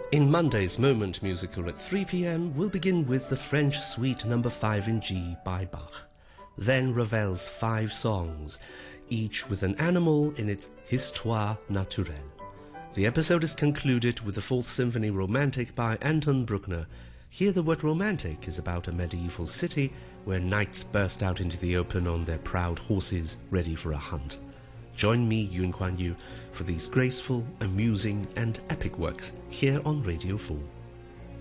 In Monday's Moment Musical at 3 p.m, we'll begin with the French Suite No. 5 in G by Bach. Then Ravel's 5 songs, each with an animal in its Histoire naturelle. The episode is concluded with the 4th Symphony Romantic by Anton Bruckner. Here the word romantic is about a medieval city where knights burst out into the open on their proud horses ready for a hunt. Join me, Yun Kuan Yu, for these graceful, amusing and epic works here on Radio 4.